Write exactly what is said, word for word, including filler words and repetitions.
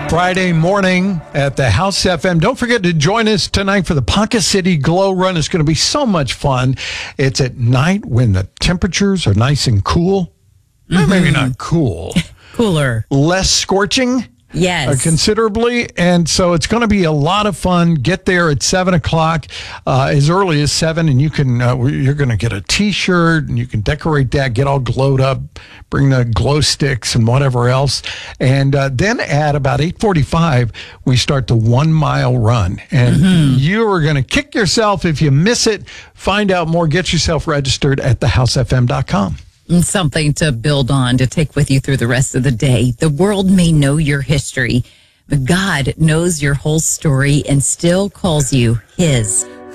Friday morning at the House F M. Don't forget to join us tonight for the Ponca City Glow Run. It's going to be so much fun. It's at night when the temperatures are nice and cool. Mm-hmm. Maybe not cool. Cooler. Less scorching. Yes. Uh, considerably. And so it's going to be a lot of fun. Get there at seven o'clock, uh, as early as seven, and you can, uh, you're going to get a T-shirt, and you can decorate that, get all glowed up, bring the glow sticks and whatever else. And uh, then at about eight forty-five, we start the one-mile run. And mm-hmm. you are going to kick yourself if you miss it. Find out more. Get yourself registered at the house f m dot com. Something to build on, to take with you through the rest of the day. The world may know your history, but God knows your whole story and still calls you His.